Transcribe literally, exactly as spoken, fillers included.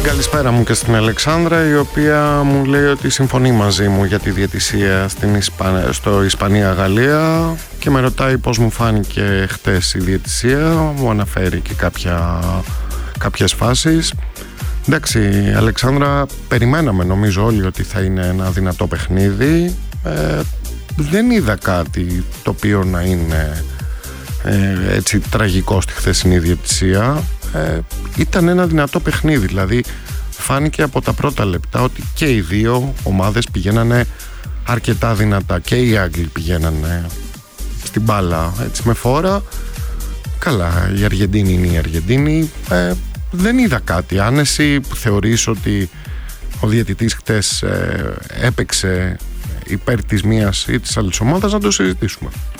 Την καλησπέρα μου και στην Αλεξάνδρα, η οποία μου λέει ότι συμφωνεί μαζί μου για τη διαιτησία στην Ισπα... στο Ισπανία-Γαλλία και με ρωτάει πώς μου φάνηκε χτες η διαιτησία. Μου αναφέρει και κάποια... κάποιες φάσεις. Εντάξει, Αλεξάνδρα, περιμέναμε νομίζω όλοι ότι θα είναι ένα δυνατό παιχνίδι. Ε, δεν είδα κάτι το οποίο να είναι ε, έτσι τραγικό στη χθεσινή διαιτησία. Ε, ήταν ένα δυνατό παιχνίδι, δηλαδή φάνηκε από τα πρώτα λεπτά ότι και οι δύο ομάδες πηγαίνανε αρκετά δυνατά, και οι Άγγλοι πηγαίνανε στην μπάλα έτσι με φόρα. Καλά, η Αργεντίνη είναι η Αργεντίνη. Ε, δεν είδα κάτι. Αν εσύ θεωρείς ότι ο διαιτητής χτες ε, έπαιξε υπέρ της μίας ή της άλλης ομάδας, να το συζητήσουμε.